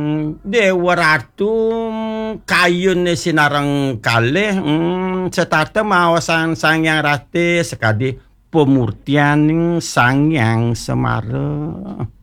Dewa Ratu kayun sinarang kalih setata mawasan Sangyang Rati sekadi pemurtian Sangyang Semara.